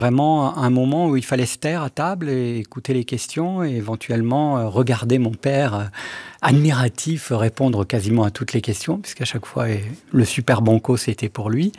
Vraiment un moment où il fallait se taire à table et écouter les questions et éventuellement regarder mon père admiratif répondre quasiment à toutes les questions, puisqu'à chaque fois le super banco c'était pour lui.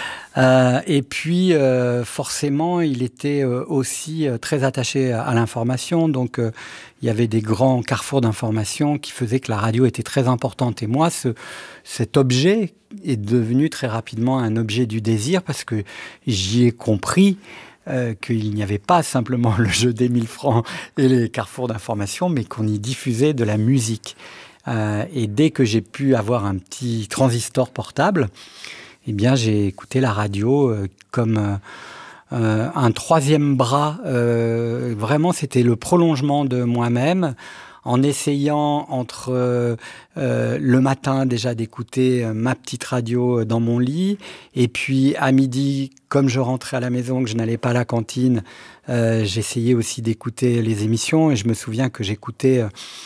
Et puis forcément il était aussi très attaché à l'information, donc il y avait des grands carrefours d'information qui faisaient que la radio était très importante. Et moi, cet objet est devenu très rapidement un objet du désir, parce que j'y ai compris qu'il n'y avait pas simplement le jeu des 1000 francs et les carrefours d'information, mais qu'on y diffusait de la musique. Et dès que j'ai pu avoir un petit transistor portable, eh bien, j'ai écouté la radio comme un troisième bras. Vraiment, c'était le prolongement de moi-même, en essayant entre le matin déjà d'écouter ma petite radio dans mon lit, et puis à midi, comme je rentrais à la maison, que je n'allais pas à la cantine, j'essayais aussi d'écouter les émissions, et je me souviens que j'écoutais,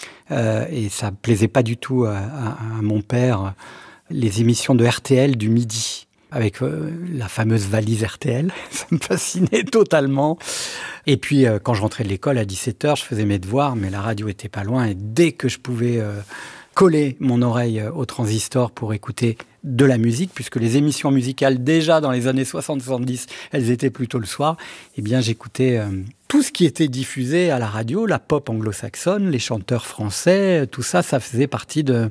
et ça ne plaisait pas du tout à mon père, les émissions de RTL du midi, avec la fameuse valise RTL. Ça me fascinait totalement. Et puis, quand je rentrais de l'école à 17h, je faisais mes devoirs, mais la radio était pas loin. Et dès que je pouvais coller mon oreille au transistor pour écouter de la musique, puisque les émissions musicales, déjà dans les années 60-70, elles étaient plutôt le soir, eh bien, j'écoutais tout ce qui était diffusé à la radio, la pop anglo-saxonne, les chanteurs français, tout ça, ça faisait partie de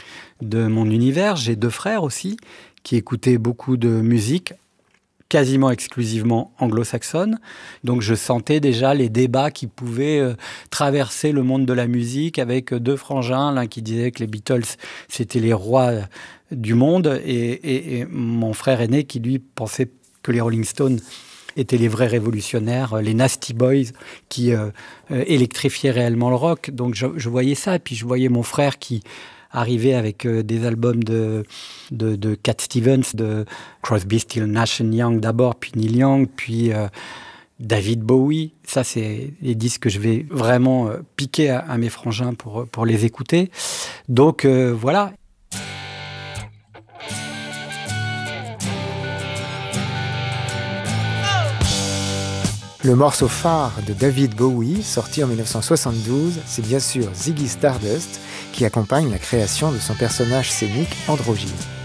mon univers. J'ai 2 frères aussi qui écoutaient beaucoup de musique, quasiment exclusivement anglo-saxonne. Donc je sentais déjà les débats qui pouvaient traverser le monde de la musique, avec 2 frangins, l'un qui disait que les Beatles, c'était les rois du monde, et mon frère aîné qui, lui, pensait que les Rolling Stones étaient les vrais révolutionnaires, les Nasty Boys qui électrifiaient réellement le rock. Donc je voyais ça, et puis je voyais mon frère qui arrivé avec des albums de Cat Stevens, de Crosby, Stills, Nash & Young d'abord, puis Neil Young, puis David Bowie. Ça, c'est les disques que je vais vraiment piquer à mes frangins pour les écouter. Donc voilà. Le morceau phare de David Bowie, sorti en 1972, c'est bien sûr Ziggy Stardust, qui accompagne la création de son personnage scénique androgyne.